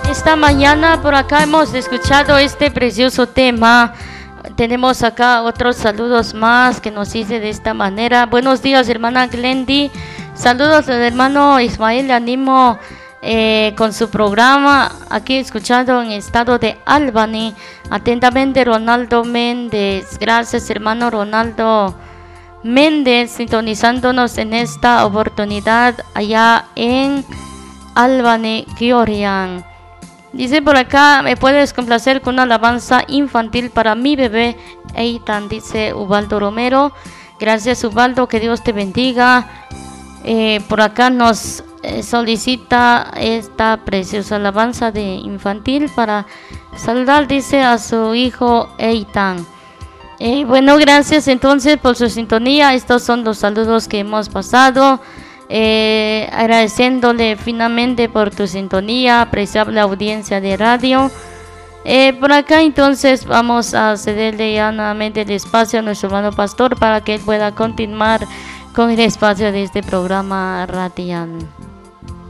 Esta mañana por acá hemos escuchado este precioso tema. Tenemos acá otros saludos más que nos dice de esta manera. Buenos días, hermana Glendy. Saludos del hermano Ismael. Le animo con su programa aquí escuchando en el estado de Albany. Atentamente, Ronaldo Méndez. Gracias, hermano Ronaldo Méndez, sintonizándonos en esta oportunidad allá en Albany, Georgia. Dice por acá, ¿me puedes complacer con una alabanza infantil para mi bebé Eitan? Dice Ubaldo Romero. Gracias, Ubaldo, que Dios te bendiga. Por acá nos solicita esta preciosa alabanza de infantil para saludar, dice, a su hijo Eitan. Bueno, gracias entonces por su sintonía. Estos son los saludos que hemos pasado. Agradeciéndole finalmente por tu sintonía, apreciable audiencia de radio. Por acá entonces vamos a cederle ya nuevamente el espacio a nuestro hermano pastor para que él pueda continuar con el espacio de este programa radial.